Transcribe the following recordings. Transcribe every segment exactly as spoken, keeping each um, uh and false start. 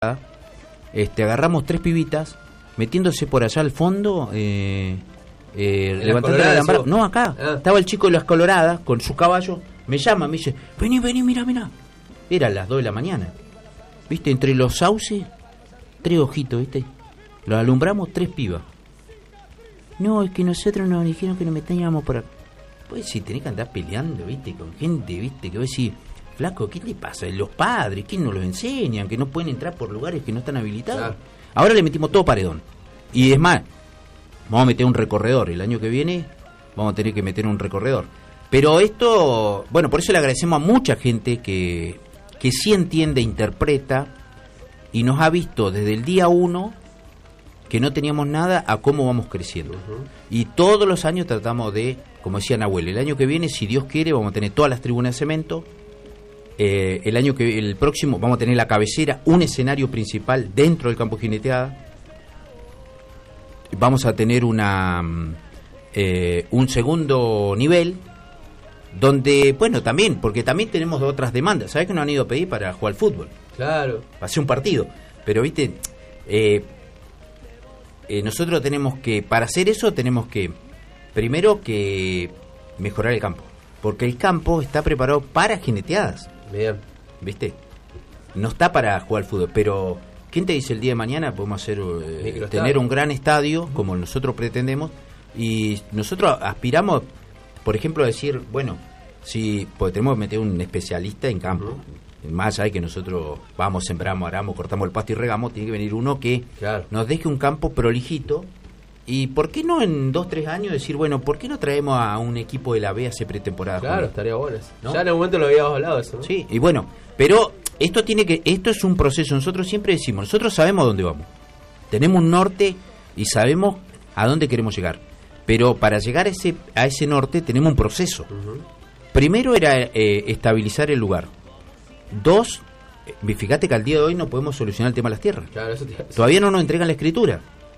este, agarramos tres pibitas, metiéndose por allá al fondo, eh, eh, levantando la lámpara. No, acá, ah. estaba el chico de las Coloradas con su caballo, me llama, me dice, vení, vení, mira, mira. Eran las dos de la mañana, viste, entre los sauces, tres ojitos, viste, los alumbramos tres pibas. No, es que nosotros nos dijeron que nos metíamos por acá. Pues si tenés que andar peleando, viste, con gente, viste, que vos decís, flaco, ¿qué te pasa? Los padres, ¿quién nos los enseñan? Que no pueden entrar por lugares que no están habilitados. Claro. Ahora le metimos todo paredón. Y es más, vamos a meter un recorredor. El año que viene vamos a tener que meter un recorredor. Pero esto, bueno, por eso le agradecemos a mucha gente que, que sí entiende, interpreta y nos ha visto desde el día uno que no teníamos nada a cómo vamos creciendo. Uh-huh. Y todos los años tratamos de, como decía Nahuel, el año que viene, si Dios quiere, vamos a tener todas las tribunas de cemento. Eh, el año que el próximo vamos a tener la cabecera, un escenario principal dentro del campo jineteada. Vamos a tener una eh, un segundo nivel donde, bueno, también, porque también tenemos otras demandas. ¿Sabés que nos han ido a pedir para jugar al fútbol? Claro. Para hacer un partido. Pero, viste, eh, eh, nosotros tenemos que, para hacer eso, tenemos que, primero, que mejorar el campo. Porque el campo está preparado para jineteadas. Bien. ¿Viste? No está para jugar al fútbol, pero ¿quién te dice el día de mañana podemos hacer eh, tener un gran estadio como nosotros pretendemos? Y nosotros aspiramos, por ejemplo, a decir, bueno, si pues, tenemos que meter un especialista en campo. Uh-huh. Más allá de que nosotros vamos, sembramos, aramos, cortamos el pasto y regamos, tiene que venir uno que claro. nos deje un campo prolijito. ¿Y por qué no en dos, tres años decir, bueno, por qué no traemos a un equipo de la B a hacer pretemporada? Claro, Julio? Estaría bueno eso. ¿No? Ya en algún momento lo habíamos hablado eso, ¿no? Sí, y bueno, pero esto tiene que, esto es un proceso. Nosotros siempre decimos, nosotros sabemos a dónde vamos. Tenemos un norte y sabemos a dónde queremos llegar. Pero para llegar a ese, a ese norte tenemos un proceso. Uh-huh. Primero era eh, estabilizar el lugar. Dos, eh, fíjate que al día de hoy no podemos solucionar el tema de las tierras. Claro, eso te... Todavía no nos entregan la escritura.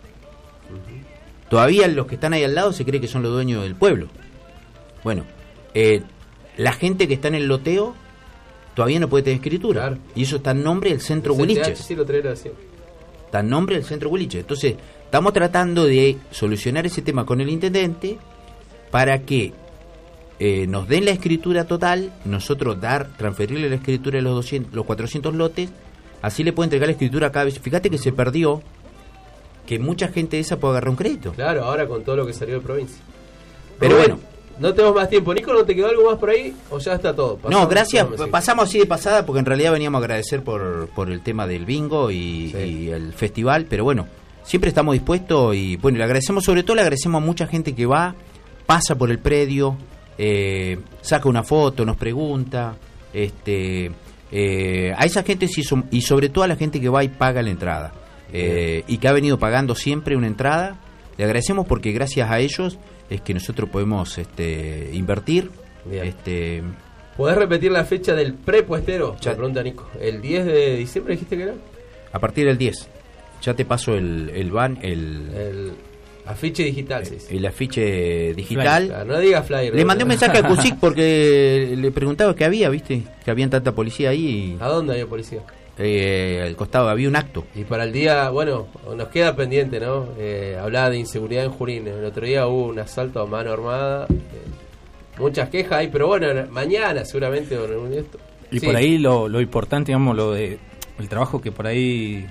Todavía los que están ahí al lado se cree que son los dueños del pueblo. Bueno, eh, la gente que está en el loteo todavía no puede tener escritura. Claro. Y eso está en nombre del centro Huiliche. Sí, lo traerá así. Está en nombre del centro Huiliche. Entonces, estamos tratando de solucionar ese tema con el intendente para que eh, nos den la escritura total, nosotros dar, transferirle la escritura de los doscientos, los cuatrocientos lotes, así le puede entregar la escritura a cada vez. Fíjate que se perdió que mucha gente de esa puede agarrar un crédito. Claro, ahora con todo lo que salió de provincia. Pero Rubén, bueno, no tenemos más tiempo. Nico, ¿no te quedó algo más por ahí o ya está todo? Pasamos no, gracias. Pasamos así de pasada porque en realidad veníamos a agradecer por, por el tema del bingo y, sí. y el festival, pero bueno, siempre estamos dispuestos y bueno, le agradecemos, sobre todo le agradecemos a mucha gente que va, pasa por el predio, eh, saca una foto, nos pregunta, este, eh, a esa gente sí, y sobre todo a la gente que va y paga la entrada. Eh, y que ha venido pagando siempre una entrada. Le agradecemos porque gracias a ellos es que nosotros podemos este, invertir. Bien. Este, ¿Podés repetir la fecha del prepuestero? Me pregunta Nico. ¿El diez de diciembre dijiste que era? A partir del diez. Ya te paso el, el van, el, el afiche digital. Sí, sí. El afiche digital. Flyer, no digas flyer. Le mandé un mensaje a Cusic porque le preguntaba qué había, ¿viste? Que habían tanta policía ahí. Y... ¿A dónde había policía? Eh, al costado había un acto. Y para el día, bueno, nos queda pendiente, ¿no? Eh, hablaba de inseguridad en Junín. El otro día hubo un asalto a mano armada. Eh, muchas quejas ahí, pero bueno, mañana seguramente. Esto. Y sí. por ahí lo, lo importante, digamos, lo de el trabajo que por ahí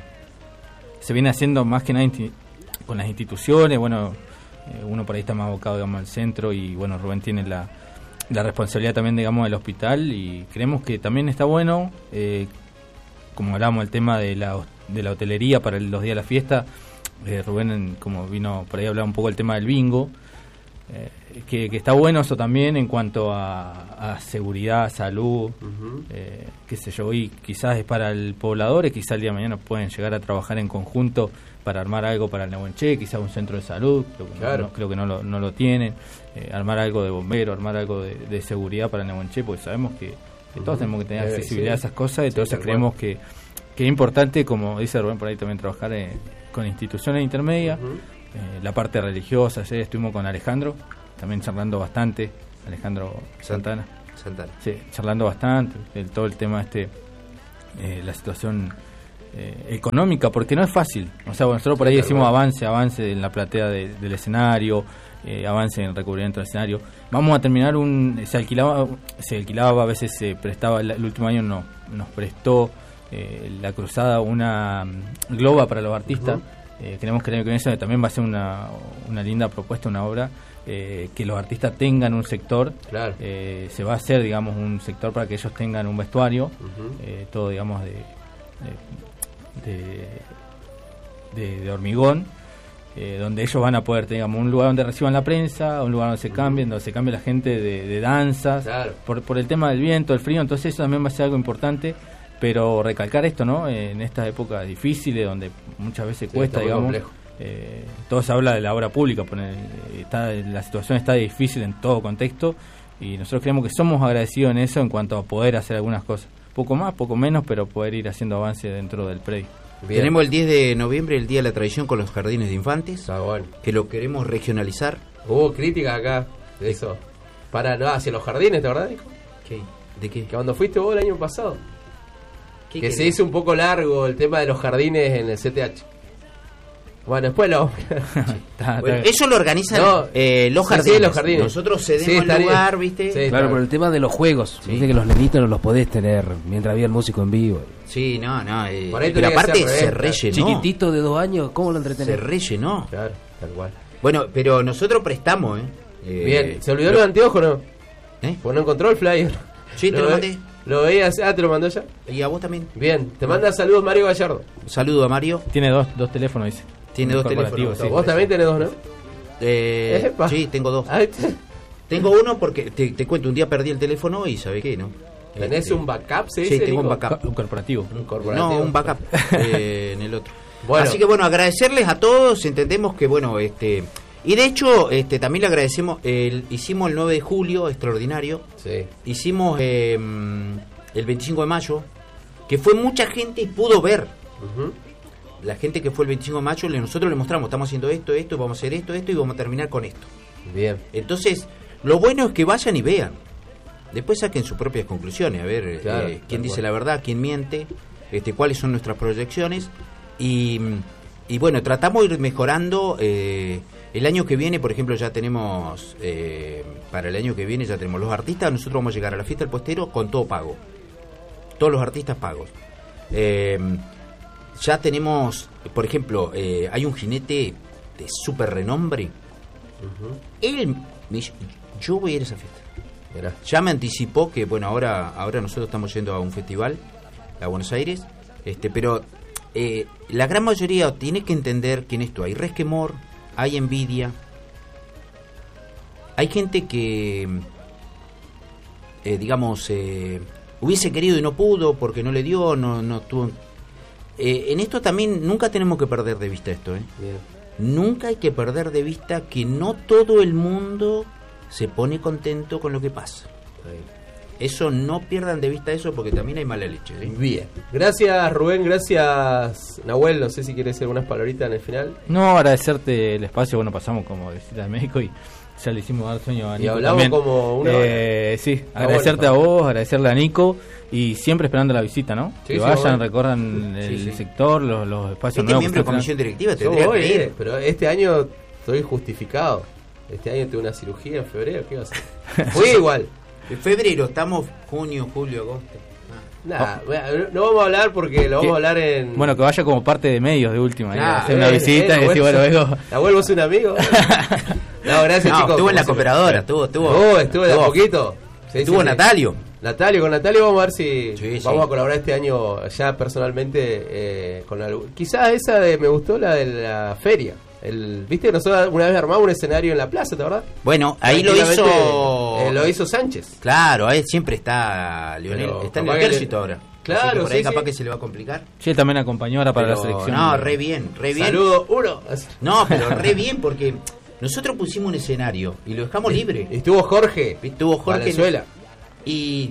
se viene haciendo más que nada inti- con las instituciones. Bueno, eh, uno por ahí está más abocado, digamos, al centro y bueno, Rubén tiene la, la responsabilidad también, digamos, del hospital y creemos que también está bueno. Eh, como hablábamos el tema de la de la hotelería para el, los días de la fiesta, eh, Rubén como vino por ahí a hablar un poco del tema del bingo, eh, que, que está bueno eso también en cuanto a, a seguridad, salud, uh-huh. eh, qué sé yo, y quizás es para el poblador, y quizás el día de mañana pueden llegar a trabajar en conjunto para armar algo para el Nehuenché, quizás un centro de salud, creo que claro. no, no, creo que no lo, no lo tienen, eh, armar algo de bombero, armar algo de, de seguridad para el Nehuenché, porque sabemos que que todos tenemos que tener accesibilidad sí. a esas cosas, entonces sí, creemos que, que es importante, como dice Rubén por ahí, también trabajar eh, con instituciones intermedias, uh-huh. eh, la parte religiosa. Ayer estuvimos con Alejandro, también charlando bastante, Alejandro Santana, Santana. Sí, charlando bastante, el, todo el tema este, eh, la situación eh, económica, porque no es fácil. O sea, bueno, nosotros por ahí decimos avance, avance en la platea de, del escenario, eh, avance en el recubrimiento del escenario. Vamos a terminar un... Se alquilaba, se alquilaba a veces se prestaba, el, el último año no, nos prestó eh, la Cruzada una um, globa para los artistas. Uh-huh. eh, queremos que el año que viene también va a ser una, una linda propuesta, una obra, eh, que los artistas tengan un sector. Claro. Eh, se va a hacer, digamos, un sector para que ellos tengan un vestuario, uh-huh. eh, todo, digamos, de... De, de, de hormigón, eh, donde ellos van a poder, digamos, un lugar donde reciban la prensa, un lugar donde se cambien, donde se cambie la gente de, de danzas, claro. por, por el tema del viento, el frío, entonces eso también va a ser algo importante, pero recalcar esto, ¿no? Eh, en estas épocas difíciles, donde muchas veces sí, cuesta, digamos, eh, todo se habla de la obra pública, poner, está, la situación está difícil en todo contexto, y nosotros creemos que somos agradecidos en eso en cuanto a poder hacer algunas cosas. Poco más, poco menos, pero poder ir haciendo avance dentro del predio. Bien. Tenemos el diez de noviembre, el Día de la Tradición con los Jardines de Infantes, ah, bueno. que lo queremos regionalizar. Hubo crítica acá de eso. Para, no, hacia los jardines, ¿te acordás? ¿Qué? ¿De qué? Que cuando fuiste vos el año pasado. Que querés? Se hizo un poco largo el tema de los jardines en el C T H. Bueno, después lo... bueno, eso lo organizan no, eh, los, sí, jardines. Sí, los jardines. Nosotros cedemos sí, el lugar, ¿viste? Sí, claro, por el tema de los juegos. Sí. Viste que los nenitos no los podés tener mientras había el músico en vivo. Sí, no, no. Eh, pero aparte se rellenó. Chiquitito de dos años, ¿cómo lo entretenés? Se rellenó. Claro, tal cual. Bueno, pero nosotros prestamos, ¿eh? eh Bien, ¿se olvidó pero... los anteojos, no? ¿Eh? Pues no encontró el flyer. Sí, te lo, lo mandé. ¿Lo veías? Ah, ¿te lo mandó ya? Y a vos también. Bien, te manda saludos Mario Gallardo. Saludo a Mario. Tiene dos, dos teléfonos, dice. Tiene dos teléfonos. Sí. Vos también tenés dos, ¿no? Eh, sí, tengo dos. Tengo uno porque, te, te cuento, un día perdí el teléfono y ¿sabés qué? ¿No? ¿Tenés este, un backup? ¿Se sí, dice, tengo Nico? un backup. Un corporativo. Un corporativo. No, un backup eh, en el otro. Bueno. Así que bueno, agradecerles a todos. Entendemos que, bueno, este... Y de hecho, este también le agradecemos, el, hicimos el nueve de julio, extraordinario. Sí. Hicimos eh, el veinticinco de mayo, que fue mucha gente y pudo ver. Uh-huh. La gente que fue el veinticinco de mayo, nosotros le mostramos, estamos haciendo esto, esto, vamos a hacer esto, esto y vamos a terminar con esto. Bien. Entonces, lo bueno es que vayan y vean. Después saquen sus propias conclusiones, a ver claro, eh, quién dice bueno. la verdad, quién miente, este, cuáles son nuestras proyecciones. Y, y bueno, tratamos de ir mejorando. Eh, el año que viene, por ejemplo, ya tenemos, eh, para el año que viene ya tenemos los artistas, nosotros vamos a llegar a la fiesta del Postero con todo pago. Todos los artistas pagos. Eh, Ya tenemos, por ejemplo, eh, hay un jinete de súper renombre. Uh-huh. Él me dice, yo voy a ir a esa fiesta. Mirá. Ya me anticipó que, bueno, ahora ahora nosotros estamos yendo a un festival a Buenos Aires, este, pero eh, la gran mayoría tiene que entender que en esto hay resquemor, hay envidia, hay gente que, eh, digamos, eh, hubiese querido y no pudo porque no le dio, no, no tuvo... Eh, en esto también nunca tenemos que perder de vista esto, ¿eh? Bien. Nunca hay que perder de vista que no todo el mundo se pone contento con lo que pasa. Eso, no pierdan de vista eso porque también hay mala leche, ¿sí? Bien. Gracias Rubén, gracias Nahuel, no sé si quieres decir algunas palabritas en el final. No, agradecerte el espacio, bueno, pasamos como visita de México y ya le hicimos dar sueño a Nico. Y hablamos también. Como una eh, sí, agradecerte bueno, a vos, agradecerle a Nico y siempre esperando la visita, ¿no? Sí, que sí, vayan, bueno. recorran el sí, sí. sector, los, los espacios este nuevos. Miembro de comisión directiva tendría voy, que ir. Eh, pero este año estoy justificado. Este año tuve una cirugía en febrero, ¿qué va a hacer? Fui igual. En febrero, estamos junio, julio, agosto. Nah, no vamos a hablar porque lo vamos ¿Qué? a hablar en... Bueno, que vaya como parte de medios de última, nah, hacer eh, una visita eh, y decir, bueno, vengo... ¿La vuelvo a ser un amigo? No, gracias, no, chicos. Estuvo en la cooperadora, estuvo, estuvo. Oh, estuvo de a poquito. Sí, estuvo sí, Natalio. Natalio, con Natalio vamos a ver si sí, vamos sí. a colaborar este año ya personalmente eh, con algo. Quizás esa de me gustó la de la feria. El, ¿Viste? Nosotros una vez armamos un escenario en la plaza, ¿te verdad? Bueno, ahí lo hizo... Eh, lo hizo Sánchez. Claro, ahí siempre está Lionel. Pero está en el ejército le... ahora. Claro, por ahí sí, capaz sí. que se le va a complicar. Sí, también acompañó ahora para pero, la selección. No, re bien, re bien. Saludo, uno. No, pero re bien porque nosotros pusimos un escenario y lo dejamos libre. Y estuvo Jorge. Estuvo Jorge. Venezuela. Y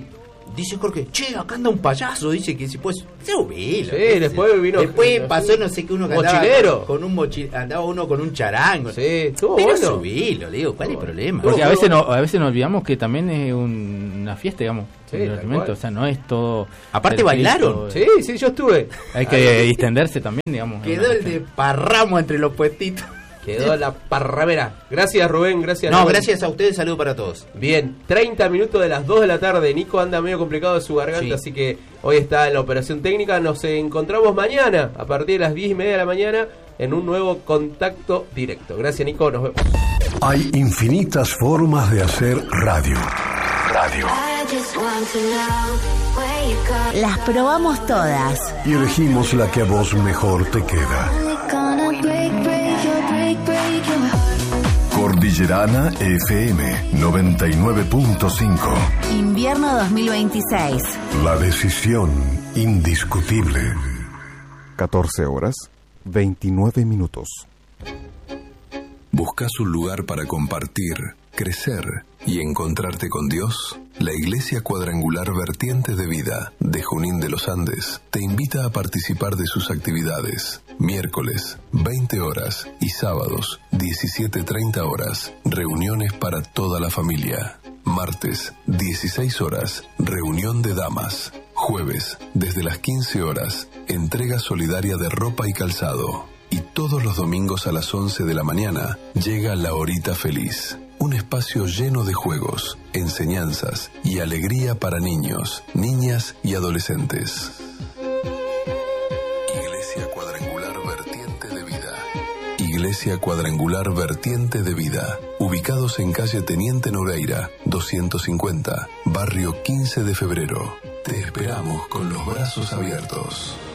dice Jorge, che, acá anda un payaso, dice que si pues, se ubilo. Sí, después vino. Después pasó no sé qué uno que mochilero. Andaba con un mochil, andaba uno con un charango. Sí, estuvo pero bueno. subilo, le digo, ¿cuál es el problema? Porque a veces no, a veces nos olvidamos que también es un, una fiesta, digamos. Sí, el divertimento, o sea, no es todo. Aparte bailaron. Sí, sí, yo estuve. Hay que distenderse también, digamos. Quedó el de parramo entre los puestitos. Quedó la parramera. Gracias, Rubén, gracias. No, Rubén. gracias a ustedes, saludo para todos. Bien, treinta minutos de las dos de la tarde. Nico anda medio complicado de su garganta, Sí. así que hoy está en la operación técnica. Nos encontramos mañana, a partir de las diez y media de la mañana, en un nuevo contacto directo. Gracias, Nico, nos vemos. Hay infinitas formas de hacer radio. Radio. Las probamos todas. Y elegimos la que a vos mejor te queda. Cordillerana F M noventa y nueve punto cinco. Invierno dos mil veintiséis. La decisión indiscutible. catorce horas, veintinueve minutos. ¿Buscas un lugar para compartir, crecer y encontrarte con Dios? La Iglesia Cuadrangular Vertiente de Vida de Junín de los Andes te invita a participar de sus actividades. Miércoles, veinte horas y sábados, diecisiete treinta horas, reuniones para toda la familia. Martes, dieciséis horas, reunión de damas. Jueves, desde las quince horas, entrega solidaria de ropa y calzado. Y todos los domingos a las once de la mañana llega La Horita Feliz, un espacio lleno de juegos, enseñanzas y alegría para niños, niñas y adolescentes. Iglesia Cuadrangular Vertiente de Vida. Iglesia Cuadrangular Vertiente de Vida, ubicados en calle Teniente Nogueira, doscientos cincuenta, barrio quince de febrero. Te esperamos con los brazos abiertos.